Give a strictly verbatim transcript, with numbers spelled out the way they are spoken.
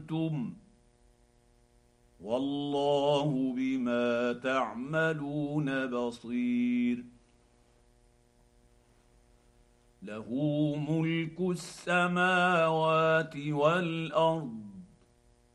انتم والله بما تعملون بصير. له ملك السماوات والارض